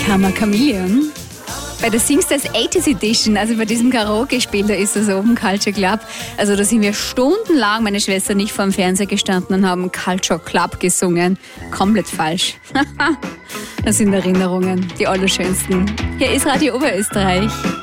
Karma Chameleon. Bei der Singstars 80s Edition, also bei diesem Karaoke-Spiel, da ist das oben Culture Club. Also da sind wir stundenlang, meine Schwester und ich, vor dem Fernseher gestanden und haben Culture Club gesungen. Komplett falsch. Das sind Erinnerungen, die allerschönsten. Hier ist Radio Oberösterreich.